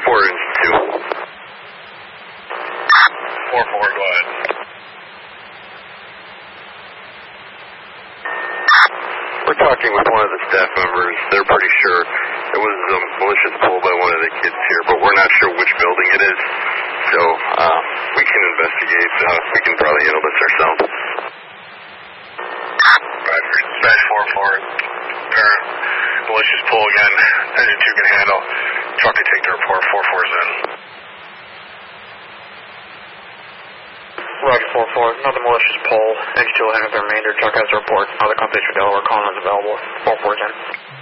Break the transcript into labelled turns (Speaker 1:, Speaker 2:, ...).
Speaker 1: engine 2.
Speaker 2: 4-4, go ahead.
Speaker 1: We're talking with one of the staff members. They're pretty sure it was a malicious pull by one of the kids here, but we're not sure which building it is. So we can investigate. We can probably handle this ourselves.
Speaker 2: Roger. Dispatch 4-4. Apparent malicious pull again. Engine 2 can handle. Truck can take the report. 4-4's in.
Speaker 3: Roger 4-4. Another malicious pull. Engine 2 will handle the remainder. Truck has a report. Other companies for Delaware calling is available. 4-4's in.